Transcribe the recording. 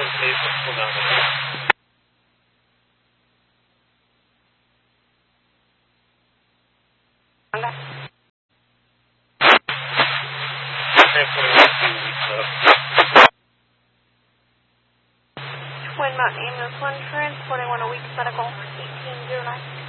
Twin Mountain Ambulance 1, transporting 1 a week, medical 1809.